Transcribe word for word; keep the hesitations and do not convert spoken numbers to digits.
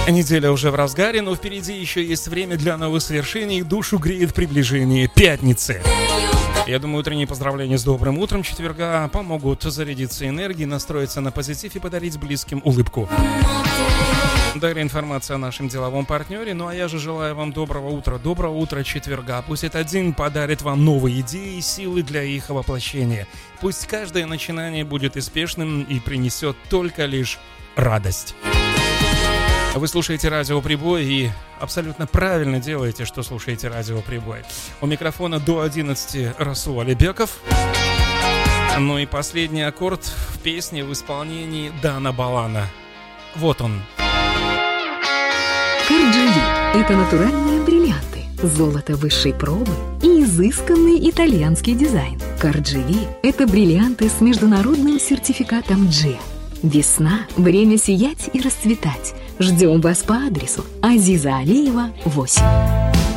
Неделя уже в разгаре, но впереди еще есть время для новых свершений. Душу греет приближение пятницы. Я думаю, утренние поздравления с добрым утром четверга помогут зарядиться энергией, настроиться на позитив и подарить близким улыбку. Далее информация о нашем деловом партнере. Ну а я же желаю вам доброго утра, доброго утра четверга. Пусть этот день подарит вам новые идеи и силы для их воплощения. Пусть каждое начинание будет успешным и принесет только лишь радость. Вы слушаете Радио Прибой и абсолютно правильно делаете, что слушаете Радио Прибой. У микрофона до одиннадцати Расул Алибеков. Ну и последний аккорд в песне в исполнении Дана Балана. Вот он. Карджи – это натуральные бриллианты, золото высшей пробы и изысканный итальянский дизайн. Карджи – это бриллианты с международным сертификатом джи. Весна – время сиять и расцветать. Ждем вас по адресу Азиза Алиева, восемь.